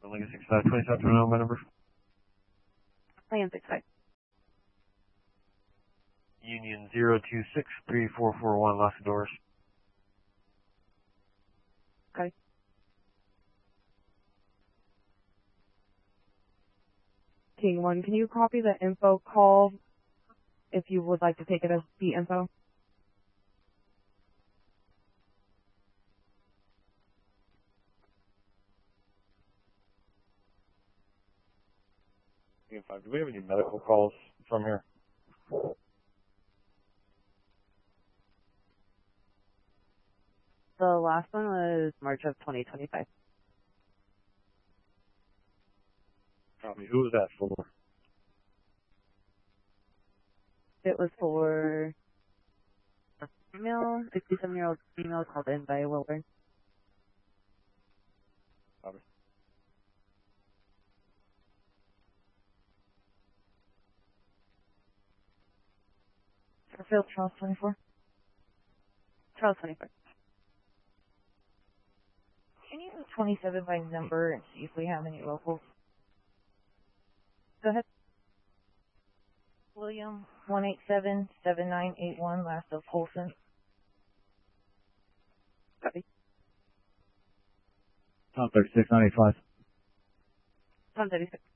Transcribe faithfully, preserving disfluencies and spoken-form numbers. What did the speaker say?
Lincoln six five twenty South Toronto, my number. Lincoln six five. Union zero two six three four four one, lock the doors. Okay. King one, can you copy the info call if you would like to take it as the info? Union five, do we have any medical calls from here? The last one was March of twenty twenty-five. Copy. Who was that for? It was for a female, sixty-seven-year-old female called in by Wilburn. Copy. Fairfield, Charles twenty-four. Charles twenty-four. Can you use twenty-seven by number and see if we have any locals? Go ahead. William, one eight seven, seven nine eight one, last of Colson. Copy. Tom thirty-six ninety-five. Tom thirty-six.